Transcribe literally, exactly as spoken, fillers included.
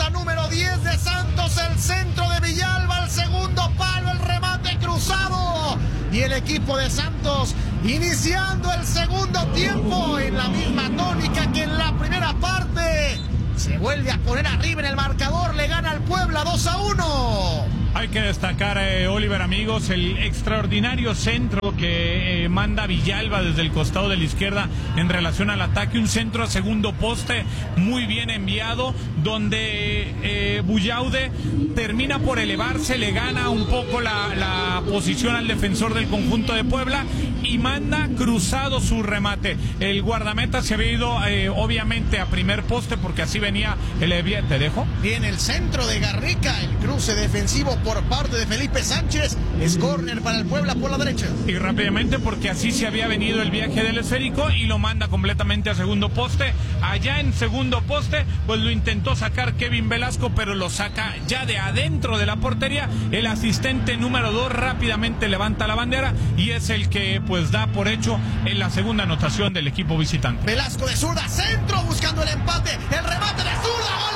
falta número diez de Santos, el centro de Villalba, el segundo palo, el remate cruzado. Y el equipo de Santos iniciando el segundo tiempo en la misma tónica que en la primera parte. Se vuelve a poner arriba en el marcador, le gana al Puebla dos a uno. Hay que destacar, eh, Oliver, amigos, el extraordinario centro que eh, manda Villalba desde el costado de la izquierda en relación al ataque. Un centro a segundo poste muy bien enviado, donde eh, Buyaude termina por elevarse, le gana un poco la, la posición al defensor del conjunto de Puebla y manda cruzado su remate. El guardameta se había ido, eh, obviamente, a primer poste porque así venía el... ¿Te dejo? Viene el centro de Garrica, el cruce defensivo por parte de Felipe Sánchez, es córner para el Puebla por la derecha. Y rápidamente, porque así se había venido el viaje del esférico y lo manda completamente a segundo poste. Allá en segundo poste, pues lo intentó sacar Kevin Velasco, pero lo saca ya de adentro de la portería. El asistente número dos rápidamente levanta la bandera y es el que pues da por hecho en la segunda anotación del equipo visitante. Velasco de zurda, centro buscando el empate, el remate de zurda, gol.